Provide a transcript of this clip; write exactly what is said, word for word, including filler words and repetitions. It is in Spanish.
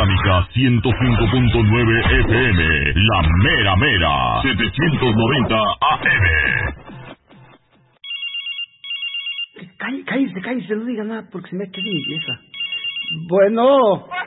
Panorámica ciento cinco punto nueve F M, La Mera Mera, setecientos noventa A M. Cállese, cállese, no diga nada porque se me queda mi vieja. Bueno.